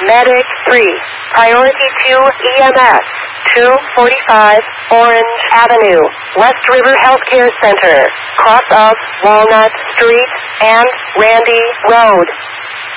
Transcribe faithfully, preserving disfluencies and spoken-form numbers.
Medic three. Priority two E M S. two forty-five Orange Avenue, West River Healthcare Center, cross of Walnut Street and Randy Road.